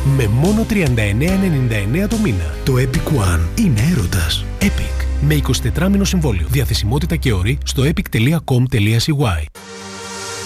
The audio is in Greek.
με μόνο 39,99 το μήνα. Το Epic One είναι έρωτας. Epic. Με 24 μήνο συμβόλαιο. Διαθεσιμότητα και όροι στο epic.com.cy.